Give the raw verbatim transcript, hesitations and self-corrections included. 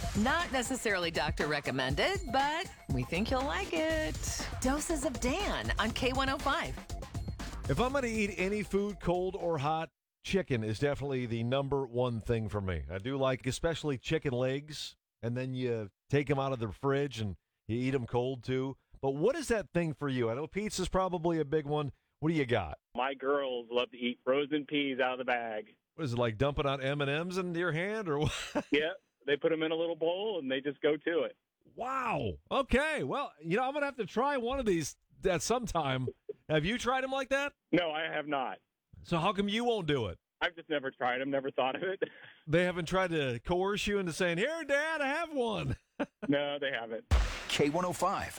Not necessarily doctor recommended, but we think you'll like it. Doses of Dan on K one oh five. If I'm going to eat any food, cold or hot, chicken is definitely the number one thing for me. I do like especially chicken legs, and then you take them out of the fridge and you eat them cold too. But what is that thing for you? I know pizza's probably a big one. What do you got? My girls love to eat frozen peas out of the bag. What is it, like dumping out M and M's into your hand or what? Yeah, they put them in a little bowl and they just go to it. Wow. Okay. Well, you know, I'm going to have to try one of these at some time. Have you tried them like that? No, I have not. So how come you won't do it? I've just never tried them, never thought of it. They haven't tried to coerce you into saying, here, Dad, I have one. No, they haven't. K one oh five.